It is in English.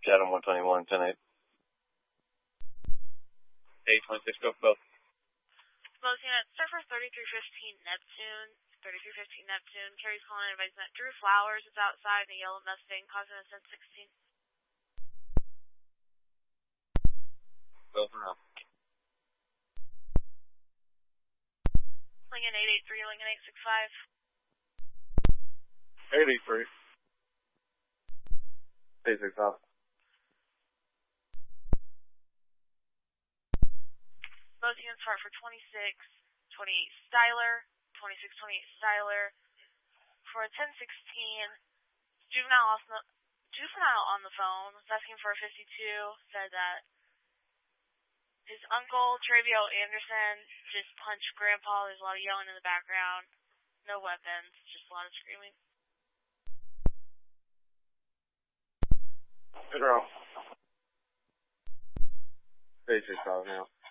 Chatham 121, 10-8. 826, go both. Both units, Surfer 3315 Neptune. 3315 Neptune. Carrie's calling advising that Drew Flowers is outside in a yellow Mustang causing a 1016. Both now. Lincoln 883, Lincoln 865. 883. 865. Both units are for 2628 Styler. 2628 Styler. For a 1016, juvenile on the phone was asking for a 52, said that his uncle, Travio Anderson, just punched Grandpa. There's a lot of yelling in the background. No weapons, just a lot of screaming. Good roll. 865 now.